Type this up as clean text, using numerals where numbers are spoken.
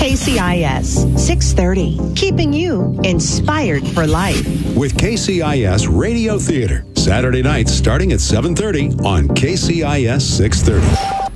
KCIS 630, keeping you inspired for life. With KCIS Radio Theater, Saturday nights starting at 7:30 on KCIS 630.